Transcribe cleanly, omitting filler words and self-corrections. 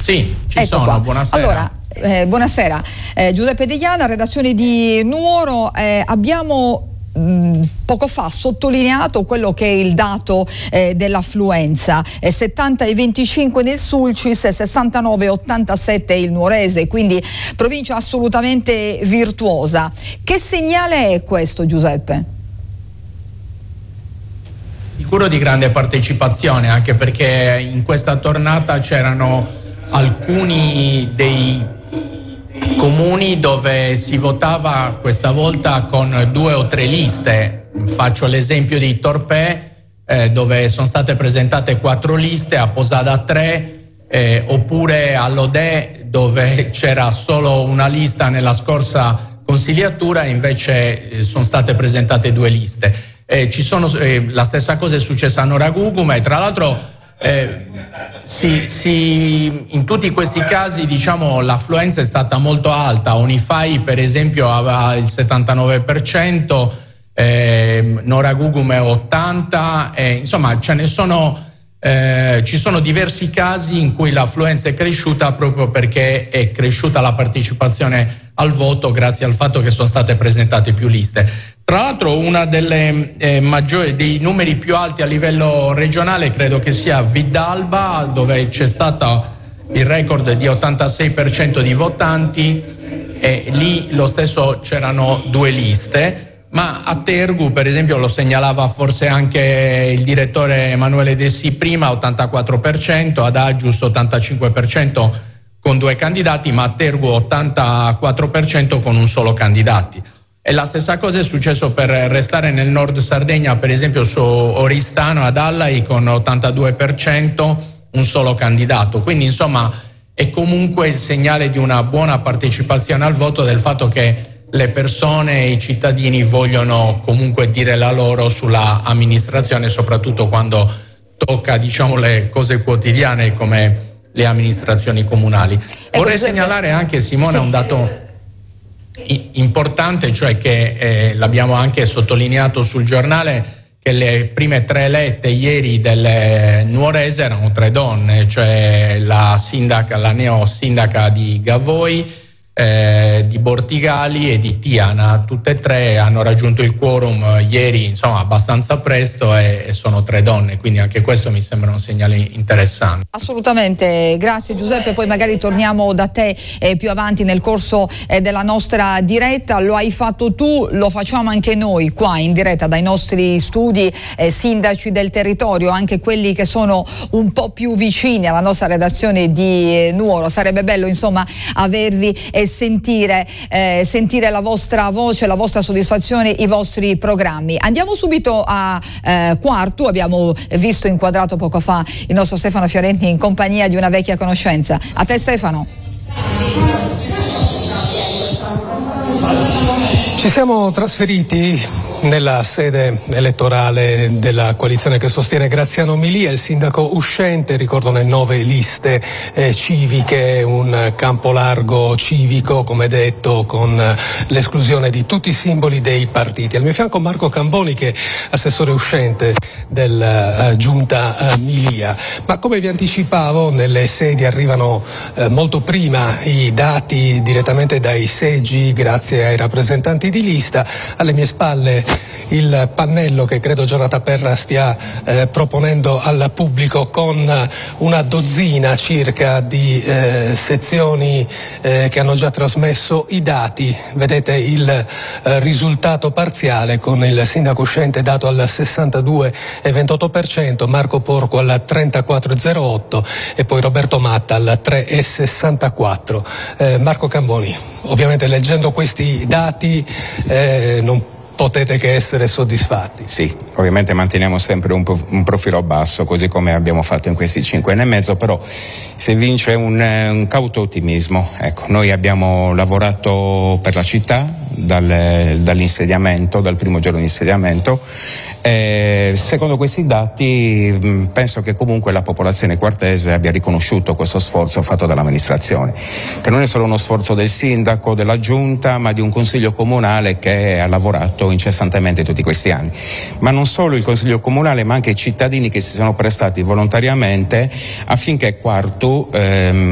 Sì, ci sono, qua. Buonasera. Allora, buonasera. Giuseppe Deiana, redazione di Nuoro. Abbiamo poco fa sottolineato quello che è il dato dell'affluenza, 70,25 nel Sulcis, 69,87 il Nuorese, quindi provincia assolutamente virtuosa. Che segnale è questo, Giuseppe? Sicuro di grande partecipazione, anche perché in questa tornata c'erano alcuni dei comuni dove si votava questa volta con 2 o 3 liste. Faccio l'esempio di Torpè, dove sono state presentate 4 liste, a Posada 3, oppure a Lodè, dove c'era solo una lista nella scorsa consigliatura, invece sono state presentate 2 liste. La stessa cosa è successa a Noragugume, e tra l'altro in tutti questi casi, diciamo, l'affluenza è stata molto alta. Unifai per esempio aveva il 79%, Noragugume 80%, insomma ci sono diversi casi in cui l'affluenza è cresciuta proprio perché è cresciuta la partecipazione al voto grazie al fatto che sono state presentate più liste. Tra l'altro una delle dei numeri più alti a livello regionale credo che sia Vidalba, dove c'è stato il record di 86% di votanti, e lì lo stesso c'erano 2 liste, ma a Tergu per esempio, lo segnalava forse anche il direttore Emanuele Dessi prima, 84%, ad Agius 85% con 2 candidati, ma a Tergu 84% con un solo candidato. E la stessa cosa è successo, per restare nel nord Sardegna, per esempio su Oristano ad Allai con 82% un solo candidato. Quindi insomma è comunque il segnale di una buona partecipazione al voto, del fatto che le persone e i cittadini vogliono comunque dire la loro sulla amministrazione, soprattutto quando tocca, diciamo, le cose quotidiane come le amministrazioni comunali. Vorrei segnalare anche, Simona, un dato importante, cioè che l'abbiamo anche sottolineato sul giornale, che le prime 3 elette ieri del Nuorese erano 3 donne, cioè la neo sindaca di Gavoi, di Bortigali e di Tiana. Tutte e 3 hanno raggiunto il quorum ieri, insomma abbastanza presto, e sono 3 donne, quindi anche questo mi sembra un segnale interessante. Assolutamente, grazie Giuseppe, poi magari torniamo da te più avanti nel corso della nostra diretta. Lo hai fatto tu, lo facciamo anche noi qua in diretta dai nostri studi, sindaci del territorio, anche quelli che sono un po' più vicini alla nostra redazione di Nuoro. Sarebbe bello insomma avervi e sentire la vostra voce, la vostra soddisfazione, i vostri programmi. Andiamo subito a Quartu. Abbiamo visto inquadrato poco fa il nostro Stefano Fiorenti in compagnia di una vecchia conoscenza. A te Stefano. Ci siamo trasferiti nella sede elettorale della coalizione che sostiene Graziano Milia. Il sindaco uscente, ricordo, nel 9 liste civiche, un campo largo civico, come detto, con l'esclusione di tutti i simboli dei partiti. Al mio fianco Marco Camboni, che è assessore uscente della giunta Milia. Ma come vi anticipavo, nelle sedi arrivano molto prima i dati direttamente dai seggi, grazie ai rappresentanti di lista. Alle mie spalle il pannello che credo Giornata Perra stia proponendo al pubblico, con una dozzina circa di sezioni che hanno già trasmesso i dati. Vedete il risultato parziale, con il sindaco uscente dato al 62,28%, Marco Porco al 34,08% e poi Roberto Matta al 3,64%. Marco Camboni, ovviamente leggendo questi dati non potete che essere soddisfatti. Sì, ovviamente manteniamo sempre un profilo basso, così come abbiamo fatto in questi 5 anni e mezzo, però se vince un cauto ottimismo. Ecco, noi abbiamo lavorato per la città dall'insediamento, dal primo giorno di insediamento. Secondo questi dati penso che comunque la popolazione quartese abbia riconosciuto questo sforzo fatto dall'amministrazione, che non è solo uno sforzo del sindaco, della giunta, ma di un consiglio comunale che ha lavorato incessantemente tutti questi anni. Ma non solo il consiglio comunale, ma anche i cittadini che si sono prestati volontariamente affinché Quartu